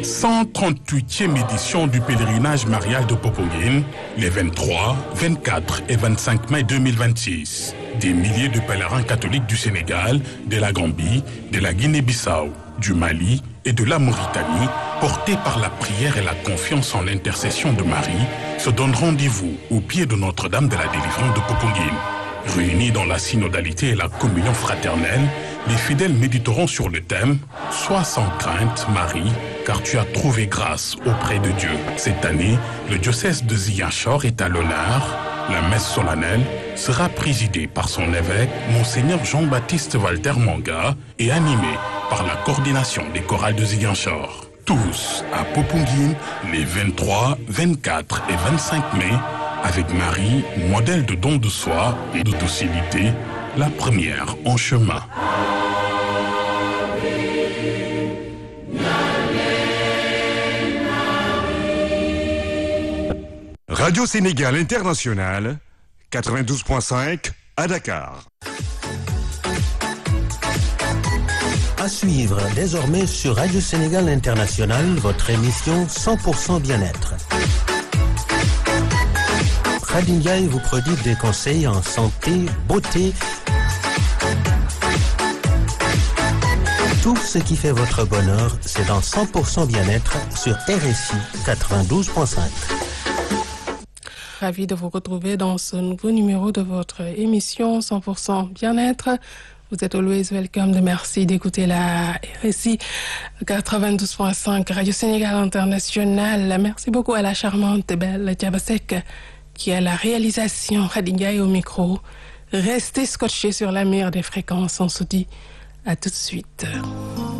138e édition du pèlerinage marial de Popenguine, les 23, 24 et 25 mai 2026. Des milliers de pèlerins catholiques du Sénégal, de la Gambie, de la Guinée-Bissau, du Mali et de la Mauritanie, portés par la prière et la confiance en l'intercession de Marie, se donnent rendez-vous au pied de Notre-Dame de la Délivrance de Popenguine. Réunis dans la synodalité et la communion fraternelle, les fidèles méditeront sur le thème « Sois sans crainte, Marie, car tu as trouvé grâce auprès de Dieu ». Cette année, le diocèse de Ziguinchor est à l'honneur. La messe solennelle sera présidée par son évêque, Monseigneur Jean-Baptiste Walter Manga, et animée par la coordination des chorales de Ziguinchor. Tous à Popenguine les 23, 24 et 25 mai, avec Marie, modèle de don de soi et de docilité, la première en chemin. Radio Sénégal International, 92.5 à Dakar. À suivre désormais sur Radio Sénégal International, votre émission 100% bien-être. Khady Ndiaye vous prodigue des conseils en santé, beauté. Tout ce qui fait votre bonheur, c'est dans 100% bien-être sur RSI 92.5. Ravi de vous retrouver dans ce nouveau numéro de votre émission 100% bien-être. Vous êtes always welcome. Merci d'écouter la RSI 92.5 Radio Sénégal International. Merci beaucoup à la charmante et belle Diabasek qui a la réalisation. Khady Ndiaye au micro. Restez scotchés sur la meilleure des fréquences. On se dit à tout de suite.